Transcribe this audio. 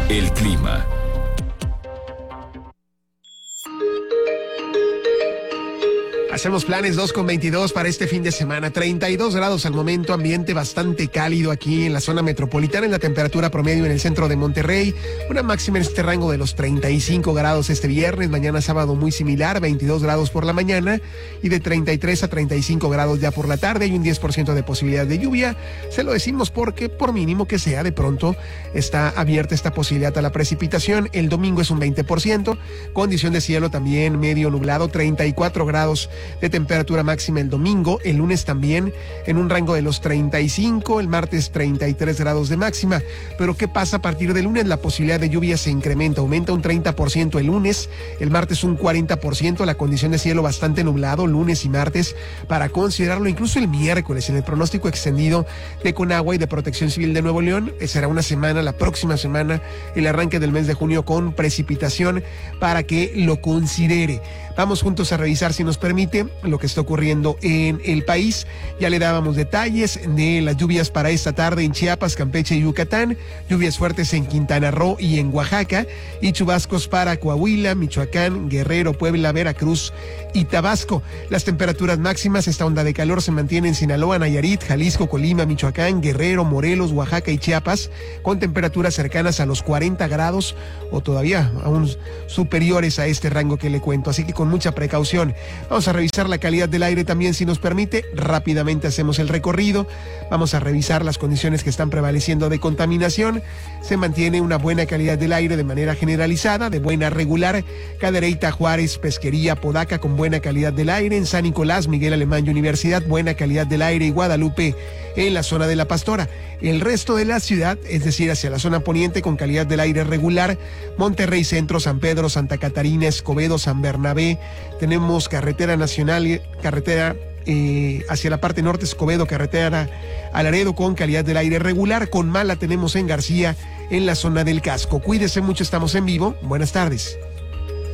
El clima. Hacemos planes 2:22 para este fin de semana. 32 grados al momento, ambiente bastante cálido aquí en la zona metropolitana, en la temperatura promedio en el centro de Monterrey. Una máxima en este rango de los 35 grados este viernes. Mañana sábado muy similar, 22 grados por la mañana y de 33 a 35 grados ya por la tarde. Hay un 10% de posibilidad de lluvia. Se lo decimos porque, por mínimo que sea, de pronto está abierta esta posibilidad a la precipitación. El domingo es un 20%. Condición de cielo también medio nublado, 34 grados de temperatura máxima el domingo, el lunes también en un rango de los 35, el martes 33 grados de máxima. Pero ¿qué pasa a partir del lunes? La posibilidad de lluvia se incrementa, aumenta un 30% el lunes, el martes un 40%, la condición de cielo bastante nublado lunes y martes para considerarlo, incluso el miércoles en el pronóstico extendido de Conagua y de Protección Civil de Nuevo León. Será una semana, la próxima semana, el arranque del mes de junio con precipitación para que lo considere. Vamos juntos a revisar, si nos permite, lo que está ocurriendo en el país. Ya le dábamos detalles de las lluvias para esta tarde en Chiapas, Campeche y Yucatán, lluvias fuertes en Quintana Roo y en Oaxaca, y chubascos para Coahuila, Michoacán, Guerrero, Puebla, Veracruz y Tabasco. Las temperaturas máximas, esta onda de calor se mantiene en Sinaloa, Nayarit, Jalisco, Colima, Michoacán, Guerrero, Morelos, Oaxaca y Chiapas, con temperaturas cercanas a los 40 grados o todavía aún superiores a este rango que le cuento. Así que con mucha precaución. Vamos a revisar la calidad del aire también, si nos permite. Rápidamente hacemos el recorrido. Vamos a revisar las condiciones que están prevaleciendo de contaminación. Se mantiene una buena calidad del aire de manera generalizada, de buena a regular. Cadereyta, Juárez, Pesquería, Podaca con buena calidad del aire. En San Nicolás, Miguel Alemán y Universidad, buena calidad del aire. Y Guadalupe en la zona de La Pastora. El resto de la ciudad, es decir, hacia la zona poniente, con calidad del aire regular. Monterrey Centro, San Pedro, Santa Catarina, Escobedo, San Bernabé. Tenemos carretera nacional, carretera hacia la parte norte, Escobedo, carretera a Laredo, con calidad del aire regular. Con mala tenemos en García, en la zona del Casco. Cuídese mucho, estamos en vivo. Buenas tardes.